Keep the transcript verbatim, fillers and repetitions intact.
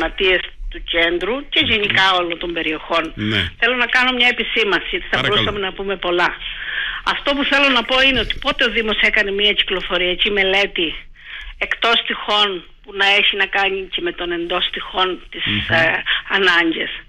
εγκληματίες του κέντρου και γενικά όλων των περιοχών. Ναι. Θέλω να κάνω μια επισήμανση, γιατί θα Παρακαλώ. μπορούσαμε να πούμε πολλά. Αυτό που θέλω να πω είναι ότι πότε ο Δήμος έκανε μια κυκλοφοριακή μελέτη εκτός τυχών που να έχει να κάνει και με τον εντός τυχών τις mm-hmm. ε, ανάγκες.